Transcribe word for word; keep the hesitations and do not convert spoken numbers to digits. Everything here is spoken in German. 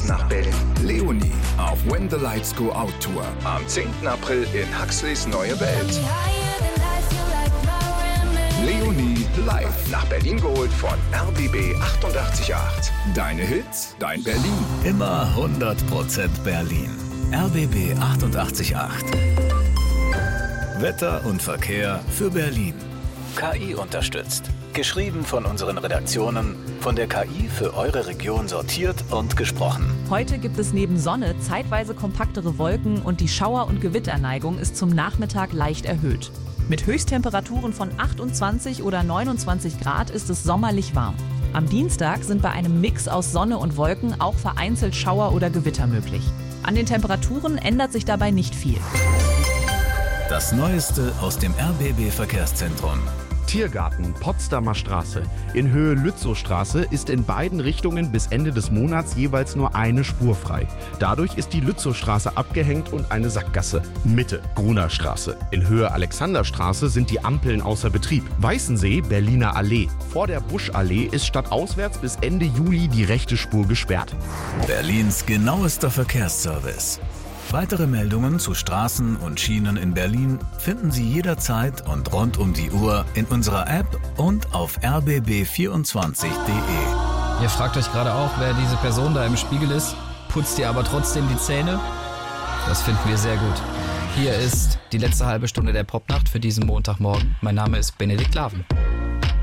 nach Berlin. Leonie auf When the Lights Go Out Tour. Am zehnten April in Huxleys Neue Welt. Leonie live nach Berlin geholt von R B B achtundachtzig Komma acht. Deine Hits, dein Berlin. Immer hundert Prozent Berlin. R B B achtundachtzig Komma acht. Wetter und Verkehr für Berlin. K I unterstützt. Geschrieben von unseren Redaktionen, von der K I für eure Region sortiert und gesprochen. Heute gibt es neben Sonne zeitweise kompaktere Wolken und die Schauer- und Gewitterneigung ist zum Nachmittag leicht erhöht. Mit Höchsttemperaturen von achtundzwanzig oder neunundzwanzig Grad ist es sommerlich warm. Am Dienstag sind bei einem Mix aus Sonne und Wolken auch vereinzelt Schauer oder Gewitter möglich. An den Temperaturen ändert sich dabei nicht viel. Das Neueste aus dem R B B Verkehrszentrum. Tiergarten, Potsdamer Straße. In Höhe Lützowstraße ist in beiden Richtungen bis Ende des Monats jeweils nur eine Spur frei. Dadurch ist die Lützowstraße abgehängt und eine Sackgasse. Mitte, Gruner Straße. In Höhe Alexanderstraße sind die Ampeln außer Betrieb. Weißensee, Berliner Allee. Vor der Buschallee ist stadtauswärts bis Ende Juli die rechte Spur gesperrt. Berlins genauester Verkehrsservice. Weitere Meldungen zu Straßen und Schienen in Berlin finden Sie jederzeit und rund um die Uhr in unserer App und auf r b b vierundzwanzig punkt d e. Ihr fragt euch gerade auch, wer diese Person da im Spiegel ist, putzt ihr aber trotzdem die Zähne? Das finden wir sehr gut. Hier ist die letzte halbe Stunde der Popnacht für diesen Montagmorgen. Mein Name ist Benedikt Laven.